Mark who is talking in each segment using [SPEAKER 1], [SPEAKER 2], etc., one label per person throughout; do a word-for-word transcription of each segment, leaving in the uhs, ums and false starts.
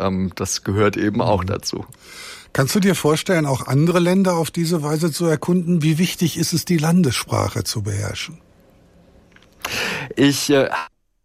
[SPEAKER 1] ähm, das gehört eben auch dazu.
[SPEAKER 2] Kannst du dir vorstellen, auch andere Länder auf diese Weise zu erkunden? Wie wichtig ist es, die Landessprache zu beherrschen?
[SPEAKER 1] Ich äh,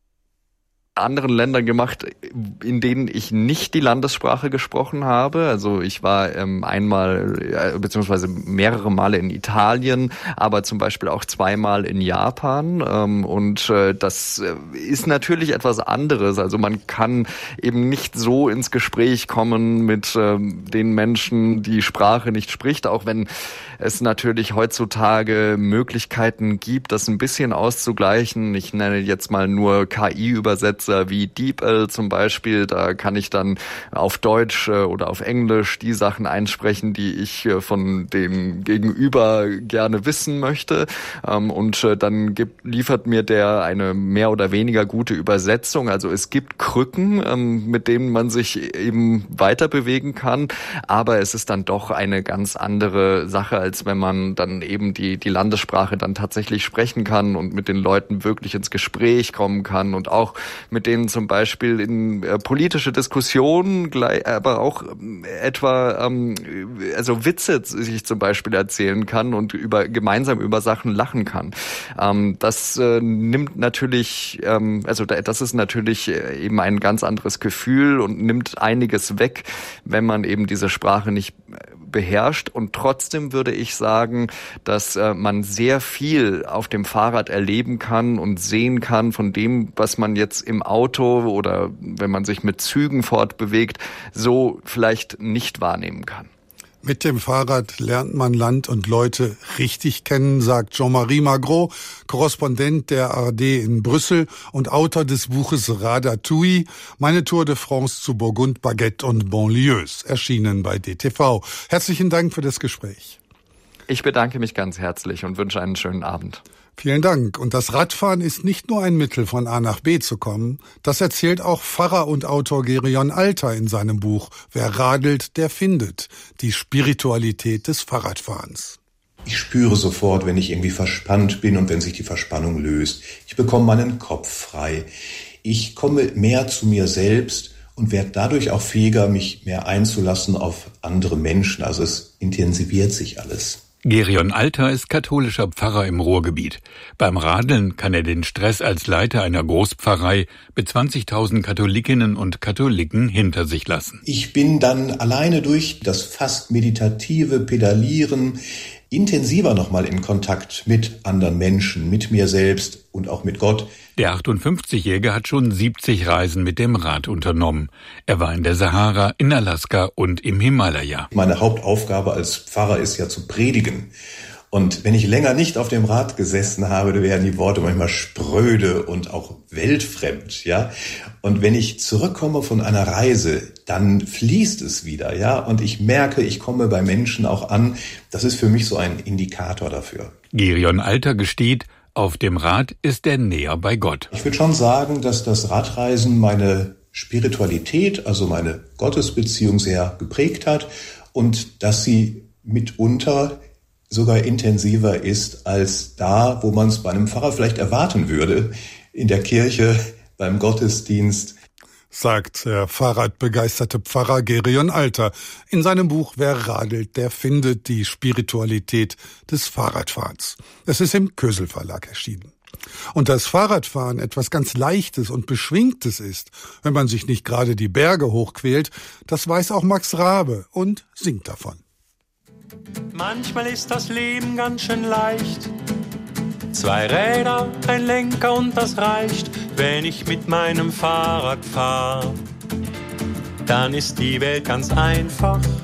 [SPEAKER 1] anderen Ländern gemacht, in denen ich nicht die Landessprache gesprochen habe. Also ich war ähm, einmal äh, beziehungsweise mehrere Male in Italien, aber zum Beispiel auch zweimal in Japan. Ähm, und äh, das ist natürlich etwas anderes. Also man kann eben nicht so ins Gespräch kommen mit ähm, den Menschen, die Sprache nicht spricht, auch wenn es natürlich heutzutage Möglichkeiten gibt, das ein bisschen auszugleichen. Ich nenne jetzt mal nur K I-Übersetzer wie DeepL zum Beispiel. Da kann ich dann auf Deutsch oder auf Englisch die Sachen einsprechen, die ich von dem Gegenüber gerne wissen möchte. Und dann gibt, liefert mir der eine mehr oder weniger gute Übersetzung. Also es gibt Krücken, mit denen man sich eben weiter bewegen kann. Aber es ist dann doch eine ganz andere Sache, als wenn man dann eben die, die Landessprache dann tatsächlich sprechen kann und mit den Leuten wirklich ins Gespräch kommen kann und auch mit denen zum Beispiel in äh, politische Diskussionen, gleich, aber auch äh, etwa ähm, also Witze sich zum Beispiel erzählen kann und über gemeinsam über Sachen lachen kann. Ähm, das äh, nimmt natürlich, ähm, also da, das ist natürlich eben ein ganz anderes Gefühl und nimmt einiges weg, wenn man eben diese Sprache nicht beherrscht. Und trotzdem würde ich sagen, dass äh, man sehr viel auf dem Fahrrad erleben kann und sehen kann von dem, was man jetzt im Auto oder wenn man sich mit Zügen fortbewegt, so vielleicht nicht wahrnehmen kann.
[SPEAKER 2] Mit dem Fahrrad lernt man Land und Leute richtig kennen, sagt Jean-Marie Magro, Korrespondent der A R D in Brüssel und Autor des Buches Radatouille, meine Tour de France zu Burgund, Baguette und Banlieues, erschienen bei D T V. Herzlichen Dank für das Gespräch.
[SPEAKER 1] Ich bedanke mich ganz herzlich und wünsche einen schönen Abend.
[SPEAKER 2] Vielen Dank. Und das Radfahren ist nicht nur ein Mittel, von A nach B zu kommen. Das erzählt auch Pfarrer und Autor Gerion Alter in seinem Buch Wer radelt, der findet. Die Spiritualität des Fahrradfahrens.
[SPEAKER 3] Ich spüre sofort, wenn ich irgendwie verspannt bin und wenn sich die Verspannung löst. Ich bekomme meinen Kopf frei. Ich komme mehr zu mir selbst und werde dadurch auch fähiger, mich mehr einzulassen auf andere Menschen. Also es intensiviert sich alles.
[SPEAKER 4] Gerion Alter ist katholischer Pfarrer im Ruhrgebiet. Beim Radeln kann er den Stress als Leiter einer Großpfarrei mit zwanzigtausend Katholikinnen und Katholiken hinter sich lassen.
[SPEAKER 3] Ich bin dann alleine durch das fast meditative Pedalieren intensiver nochmal in Kontakt mit anderen Menschen, mit mir selbst und auch mit Gott.
[SPEAKER 4] Der achtundfünfzigjährige hat schon siebzig Reisen mit dem Rad unternommen. Er war in der Sahara, in Alaska und im Himalaya.
[SPEAKER 3] Meine Hauptaufgabe als Pfarrer ist ja zu predigen. Und wenn ich länger nicht auf dem Rad gesessen habe, dann werden die Worte manchmal spröde und auch weltfremd, ja. Und wenn ich zurückkomme von einer Reise, dann fließt es wieder, ja. Und ich merke, ich komme bei Menschen auch an. Das ist für mich so ein Indikator dafür.
[SPEAKER 4] Gerion Alter gesteht, auf dem Rad ist er näher bei Gott.
[SPEAKER 3] Ich würde schon sagen, dass das Radreisen meine Spiritualität, also meine Gottesbeziehung sehr geprägt hat und dass sie mitunter sogar intensiver ist als da, wo man es bei einem Pfarrer vielleicht erwarten würde, in der Kirche, beim Gottesdienst.
[SPEAKER 2] Sagt der Fahrradbegeisterte Pfarrer Gerion Alter in seinem Buch Wer radelt, der findet, die Spiritualität des Fahrradfahrens. Es ist im Kösel Verlag erschienen. Und dass Fahrradfahren etwas ganz Leichtes und Beschwingtes ist, wenn man sich nicht gerade die Berge hochquält, das weiß auch Max Rabe und singt davon.
[SPEAKER 5] Manchmal ist das Leben ganz schön leicht. Zwei Räder, ein Lenker und das reicht, wenn ich mit meinem Fahrrad fahr. Dann ist die Welt ganz einfach.